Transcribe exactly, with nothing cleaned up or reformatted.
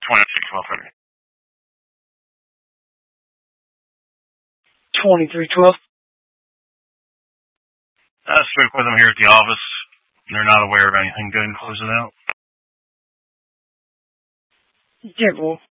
twenty-six, twelve thirty. twenty-three twelve. I spoke with them here at the office. They're not aware of anything. Go ahead and close it out. Yeah, well,